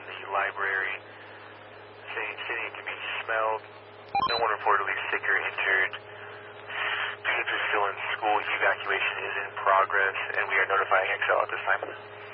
the library. Saying it can be smelled. No one reportedly sick or injured. Students are still in school. Evacuation is in progress, and we are notifying XL at this time.